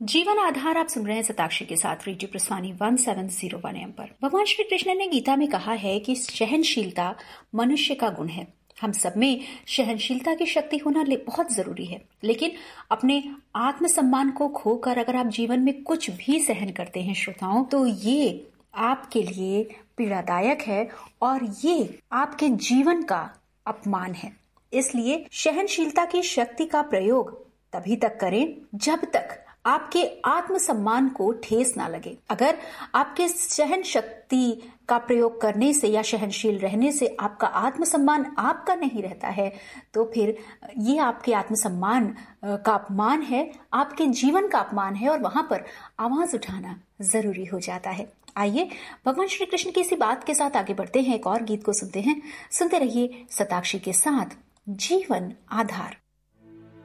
जीवन आधार आप सुन रहे हैं सताक्षी के साथ रेडियो प्रस्थानी 1701 एम पर। भगवान श्री कृष्ण ने गीता में कहा है कि सहनशीलता मनुष्य का गुण है। हम सब में सहनशीलता की शक्ति होना बहुत जरूरी है, लेकिन अपने आत्मसम्मान को खोकर अगर आप जीवन में कुछ भी सहन करते हैं श्रोताओं, तो ये आपके लिए पीड़ादायक है और ये आपके जीवन का अपमान है। इसलिए सहनशीलता की शक्ति का प्रयोग तभी तक करें जब तक आपके आत्मसम्मान को ठेस ना लगे। अगर आपके सहन शक्ति का प्रयोग करने से या सहनशील रहने से आपका आत्मसम्मान आपका नहीं रहता है, तो फिर ये आपके आत्मसम्मान का अपमान है, आपके जीवन का अपमान है और वहां पर आवाज उठाना जरूरी हो जाता है। आइए भगवान श्री कृष्ण की इसी बात के साथ आगे बढ़ते हैं। एक और गीत को सुनते हैं। सुनते रहिए सताक्षी के साथ जीवन आधार।